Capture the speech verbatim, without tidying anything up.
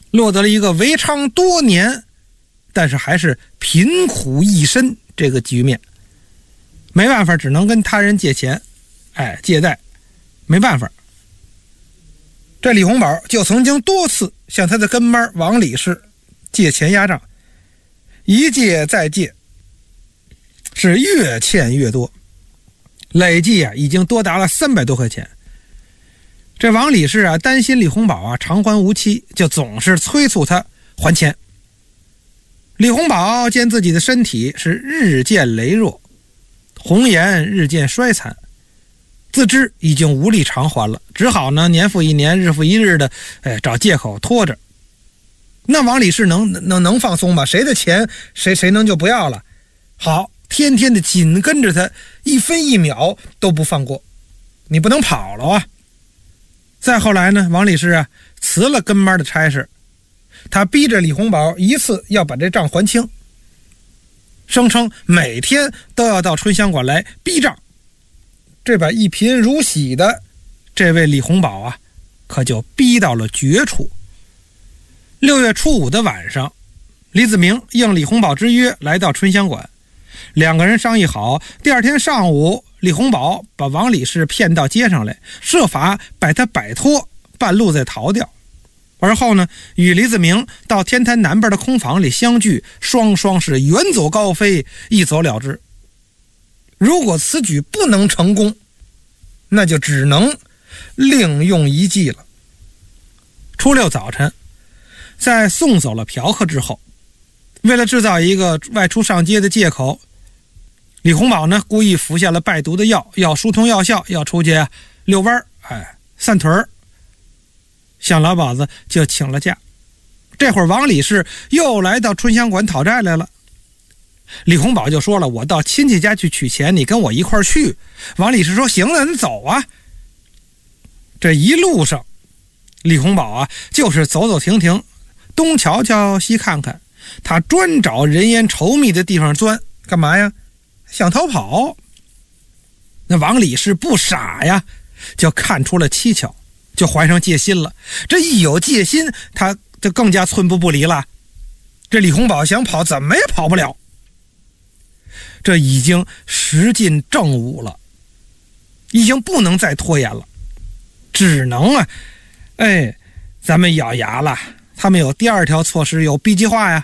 落得了一个为昌多年但是还是贫苦一身这个局面。没办法，只能跟他人借钱，哎，借贷，没办法。这李洪宝就曾经多次向他的跟班王李氏借钱压账，一借再借，是越欠越多，累计啊已经多达了三百多块钱。这王李氏啊担心李洪宝啊偿还无期，就总是催促他还钱。李洪宝见自己的身体是日渐羸弱，红颜日渐衰残，自知已经无力偿还了，只好呢年复一年，日复一日的，哎，找借口拖着。那王李氏能能能放松吗？谁的钱谁谁能就不要了？好，天天的紧跟着他，一分一秒都不放过，你不能跑了啊！再后来呢，王李氏啊辞了跟班的差事，他逼着李洪宝一次要把这账还清，声称每天都要到春香馆来逼账。这把一贫如洗的这位李洪宝啊，可就逼到了绝处。六月初五的晚上，李子明应李洪宝之约来到春香馆，两个人商议好，第二天上午李洪宝把王李氏骗到街上来，设法把他摆脱，半路再逃掉。而后呢，与李子明到天坛南边的空房里相聚，双双是远走高飞，一走了之。如果此举不能成功，那就只能另用一计了。初六早晨，在送走了嫖客之后，为了制造一个外出上街的借口，李洪宝呢故意服下了败毒的药，要疏通药效，要出去遛弯，哎，散腿儿。向老鸨子就请了假。这会儿王李氏又来到春香馆讨债来了。李洪宝就说了，我到亲戚家去取钱，你跟我一块儿去。王李氏说，行了，你走啊。这一路上李洪宝啊就是走走停停，东瞧瞧西看看，他专找人烟稠密的地方钻，干嘛呀？想逃跑。那王李氏不傻呀，就看出了蹊跷，就怀上戒心了。这一有戒心，他就更加寸步不离了。这李洪宝想跑怎么也跑不了。这已经时近正午了，已经不能再拖延了，只能啊，哎，咱们咬牙了。他们有第二条措施，有 B 计划呀。